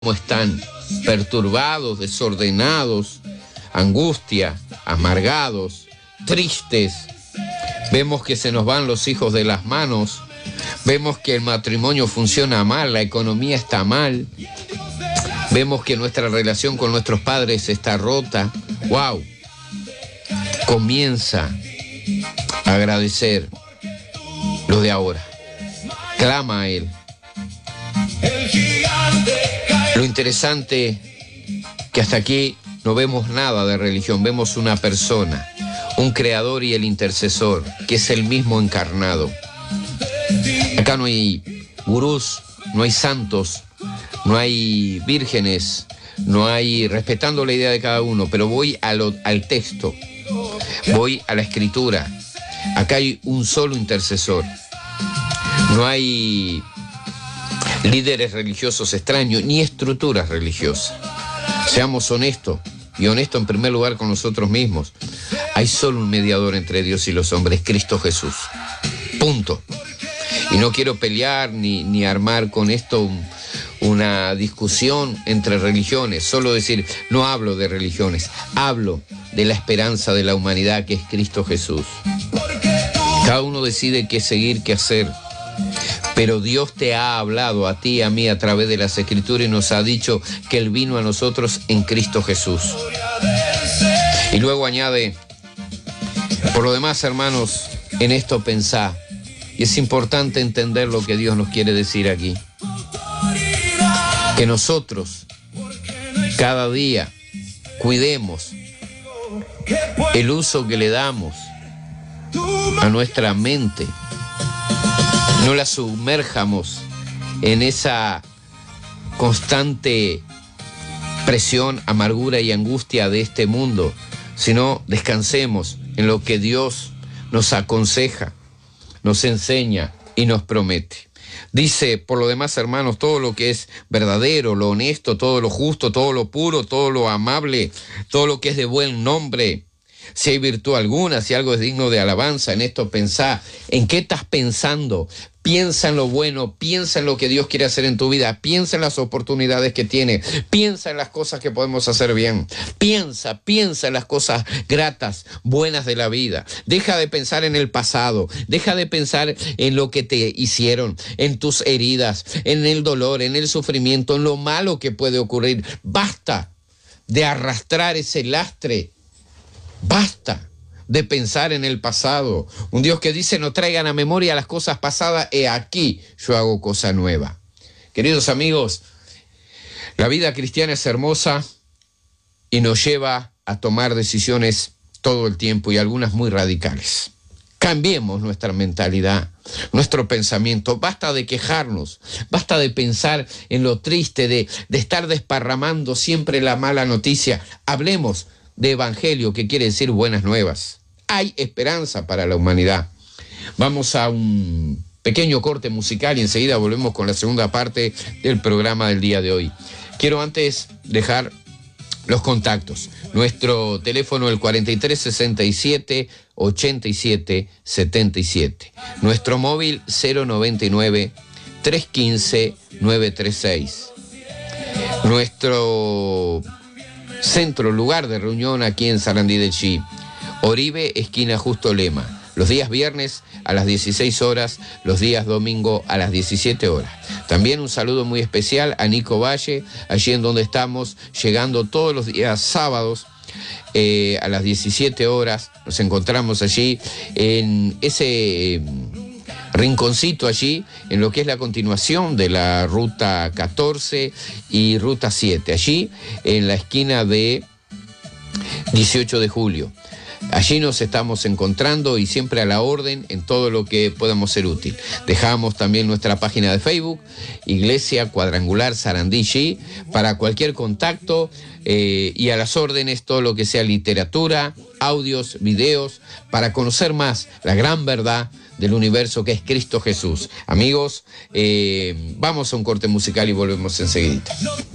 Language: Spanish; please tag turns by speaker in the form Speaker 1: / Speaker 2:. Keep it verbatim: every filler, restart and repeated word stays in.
Speaker 1: cómo están perturbados, desordenados, angustia, amargados, tristes. Vemos que se nos van los hijos de las manos. Vemos que el matrimonio funciona mal, la economía está mal. Vemos que nuestra relación con nuestros padres está rota. ¡Wow! Comienza a agradecer lo de ahora. Clama a Él. Lo interesante que hasta aquí no vemos nada de religión, vemos una persona, un creador y el intercesor, que es el mismo encarnado. Acá no hay gurús, no hay santos, no hay vírgenes, no hay, respetando la idea de cada uno, pero voy a lo, al texto, voy a la escritura. Acá hay un solo intercesor. No hay líderes religiosos extraños, ni estructuras religiosas. Seamos honestos, y honestos en primer lugar con nosotros mismos. Hay solo un mediador entre Dios y los hombres, Cristo Jesús. Punto. Y no quiero pelear ni, ni armar con esto un, una discusión entre religiones. Solo decir, no hablo de religiones, hablo de la esperanza de la humanidad que es Cristo Jesús. Cada uno decide qué seguir, qué hacer. Pero Dios te ha hablado a ti y a mí a través de las Escrituras y nos ha dicho que Él vino a nosotros en Cristo Jesús. Y luego añade, por lo demás, hermanos, en esto pensá. Y es importante entender lo que Dios nos quiere decir aquí. Que nosotros, cada día, cuidemos el uso que le damos a nuestra mente. No la sumerjamos en esa constante presión, amargura y angustia de este mundo, sino descansemos en lo que Dios nos aconseja, nos enseña y nos promete. Dice, por lo demás, hermanos, todo lo que es verdadero, lo honesto, todo lo justo, todo lo puro, todo lo amable, todo lo que es de buen nombre, si hay virtud alguna, si algo es digno de alabanza, en esto pensá. ¿En qué estás pensando? Piensa en lo bueno, piensa en lo que Dios quiere hacer en tu vida, piensa en las oportunidades que tiene, piensa en las cosas que podemos hacer bien, piensa, piensa en las cosas gratas, buenas de la vida. Deja de pensar en el pasado, deja de pensar en lo que te hicieron, en tus heridas, en el dolor, en el sufrimiento, en lo malo que puede ocurrir. Basta de arrastrar ese lastre. Basta de pensar en el pasado. Un Dios que dice, no traigan a memoria las cosas pasadas, he aquí yo hago cosa nueva. Queridos amigos, la vida cristiana es hermosa y nos lleva a tomar decisiones todo el tiempo y algunas muy radicales. Cambiemos nuestra mentalidad, nuestro pensamiento. Basta de quejarnos, basta de pensar en lo triste, de, de estar desparramando siempre la mala noticia. Hablemos de evangelio, que quiere decir buenas nuevas. Hay esperanza para la humanidad. Vamos a un pequeño corte musical y enseguida volvemos con la segunda parte del programa del día de hoy. Quiero antes dejar los contactos. Nuestro teléfono, el cuarenta y tres sesenta y siete ochenta y siete setenta y siete. Nuestro móvil, cero noventa y nueve trescientos quince novecientos treinta y seis. Nuestro centro, lugar de reunión aquí en Sarandí de Chi, Oribe, esquina Justo Lema. Los días viernes a las dieciséis horas, los días domingo a las diecisiete horas. También un saludo muy especial a Nico Valle, allí en donde estamos, llegando todos los días sábados eh, a las diecisiete horas. Nos encontramos allí en ese eh, rinconcito allí, en lo que es la continuación de la ruta catorce y ruta siete, allí en la esquina de dieciocho de julio. Allí nos estamos encontrando y siempre a la orden en todo lo que podamos ser útil. Dejamos también nuestra página de Facebook, Iglesia Cuadrangular Sarandí Chi, para cualquier contacto eh, y a las órdenes todo lo que sea literatura, audios, videos, para conocer más la gran verdad del universo que es Cristo Jesús. Amigos, eh, vamos a un corte musical y volvemos enseguida.